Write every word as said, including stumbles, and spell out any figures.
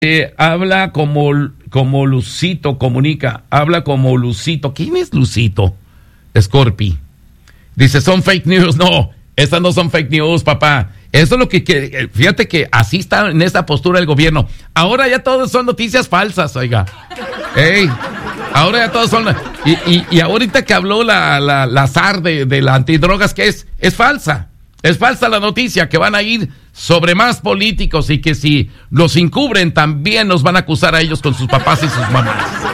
Eh, habla como, como Lucito, comunica, habla como Lucito. ¿Quién es Lucito? Scorpi. Dice, son fake news. No, estas no son fake news, papá. Eso es lo que, que, fíjate que así está en esta postura el gobierno. Ahora ya todos son noticias falsas, oiga. Ey, ahora ya todos son, y, y, y ahorita que habló la, la, la zar de, de la antidrogas, que es, es falsa. Es falsa la noticia, que van a ir sobre más políticos y que si los encubren también nos van a acusar a ellos con sus papás y sus mamás.